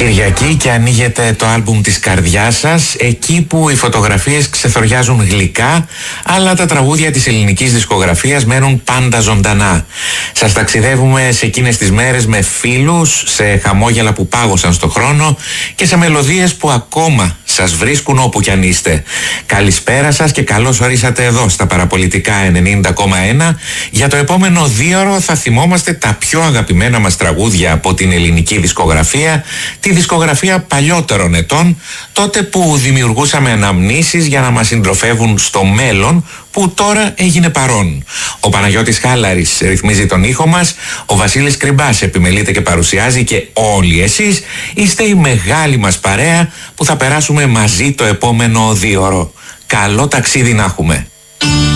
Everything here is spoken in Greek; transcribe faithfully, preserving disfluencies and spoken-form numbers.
Κυριακή και ανοίγετε το άλμπουμ της καρδιάς σας, εκεί που οι φωτογραφίες ξεθοριάζουν γλυκά, αλλά τα τραγούδια της ελληνικής δισκογραφίας μένουν πάντα ζωντανά. Σας ταξιδεύουμε σε εκείνες τις μέρες με φίλους, σε χαμόγελα που πάγωσαν στο χρόνο και σε μελωδίες που ακόμα σας βρίσκουν όπου κι αν είστε. Καλησπέρα σας και καλώς ορίσατε εδώ στα Παραπολιτικά ενενήντα κόμμα ένα. Για το επόμενο δίωρο θα θυμόμαστε τα πιο αγαπημένα μας τραγούδια από την ελληνική δισκογραφία, τη δισκογραφία παλιότερων ετών, τότε που δημιουργούσαμε αναμνήσεις για να μας συντροφεύουν στο μέλλον που τώρα έγινε παρόν. Ο Παναγιώτης Χάλαρης ρυθμίζει τον ήχο μας, ο Βασίλης Κρυμπάς επιμελείται και παρουσιάζει και όλοι εσείς είστε η μεγάλη μας παρέα που θα περάσουμε μαζί το επόμενο δίωρο. Καλό ταξίδι να έχουμε.